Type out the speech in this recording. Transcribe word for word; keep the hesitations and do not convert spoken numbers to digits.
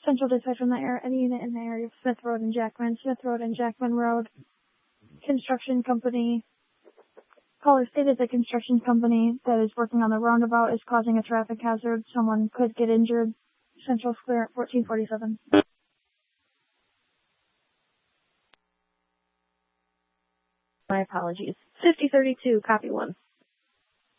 Central dispatch from the air, any unit in the area of Smith Road and Jackman, Smith Road and Jackman Road, construction company. Caller stated the construction company that is working on the roundabout is causing a traffic hazard. Someone could get injured. Central's clear at fourteen forty-seven. My apologies. fifty thirty-two, copy one.